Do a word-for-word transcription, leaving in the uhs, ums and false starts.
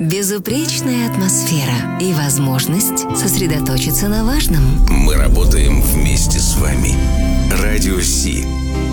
Безупречная атмосфера и возможность сосредоточиться на важном. Мы работаем вместе.